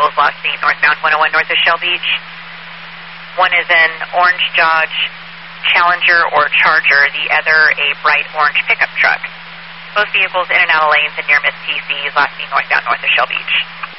vehicles last seen northbound 101 north of Shell Beach. One is an orange Dodge Challenger or Charger, the other a bright orange pickup truck. Both vehicles in and out of lanes and near Miss TC's last seen northbound north of Shell Beach.